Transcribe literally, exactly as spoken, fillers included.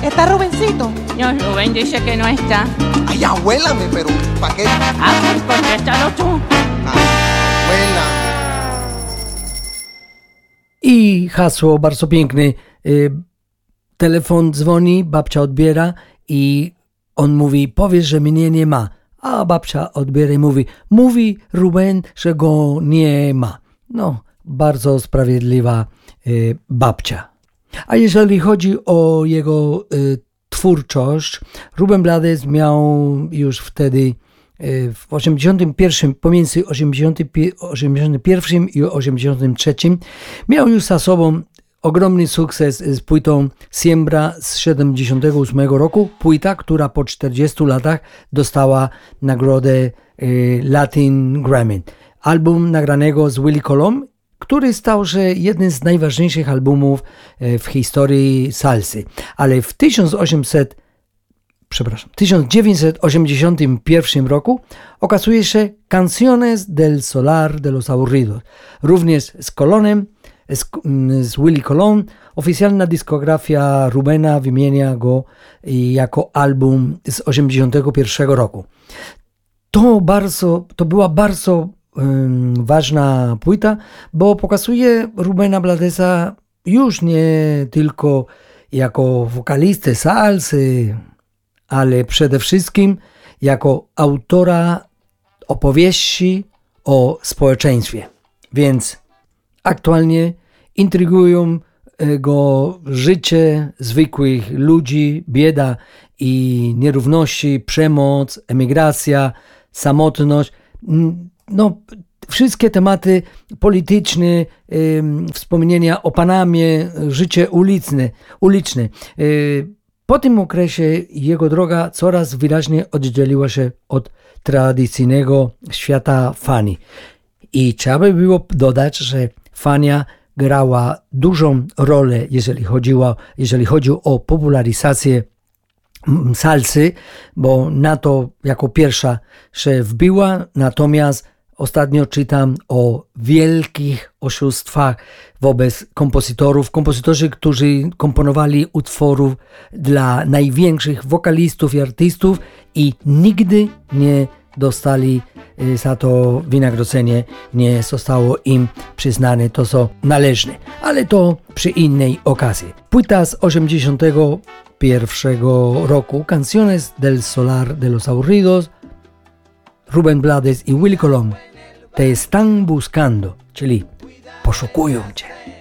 ¿Está Rubencito? No, Rubén dice que no está. Ay, abuélame, pero ¿para qué? Ah, pues contéstalo tú. Abuela. I hasło bardzo piękne. Y, telefon dzwoni, babcia odbiera i on mówi, powiedz, że mnie nie ma. A babcia odbiera i mówi, mówi Ruben, że go nie ma. No, bardzo sprawiedliwa y, babcia. A jeżeli chodzi o jego y, twórczość, Ruben Blades miał już wtedy y, w osiemdziesiątym pierwszym, pomiędzy osiemdziesiątym pierwszym i osiemdziesiątym trzecim miał już za sobą ogromny sukces z płytą Siembra z siedemdziesiątego ósmego roku. Płyta, która po czterdziestu latach dostała nagrodę y, Latin Grammy. Album nagranego z Willie Colón, który stał się jednym z najważniejszych albumów w historii salsy. Ale w tysiąc osiemset, przepraszam, tysiąc dziewięćset osiemdziesiątym pierwszym roku okazuje się Canciones del Solar de los Aburridos. Również z Colonem, z, z Willie Colón. Oficjalna dyskografia Rubena wymienia go jako album z osiemdziesiątego pierwszego roku. To, bardzo, to była bardzo ważna płyta, bo pokazuje Rubena Bladesa już nie tylko jako wokalistę salsy, ale przede wszystkim jako autora opowieści o społeczeństwie. Więc aktualnie intrygują go życie zwykłych ludzi, bieda i nierówności, przemoc, emigracja, samotność. No, wszystkie tematy polityczne, y, wspomnienia o Panamie, życie uliczne. uliczne. Y, po tym okresie jego droga coraz wyraźniej oddzieliła się od tradycyjnego świata Fanii. I trzeba by było dodać, że Fania grała dużą rolę, jeżeli chodziło, jeżeli chodzi o popularyzację salsy, bo na to jako pierwsza się wbiła, natomiast ostatnio czytam o wielkich oszustwach wobec kompozytorów, kompozytorzy, którzy komponowali utworów dla największych wokalistów i artystów i nigdy nie dostali za to wynagrodzenie, nie zostało im przyznane to, co należne. Ale to przy innej okazji. Płyta z osiemdziesiątego pierwszego roku, Canciones del Solar de los Aburridos, Ruben Blades i Willie Colón, Te están buscando, czyli poszukują cię.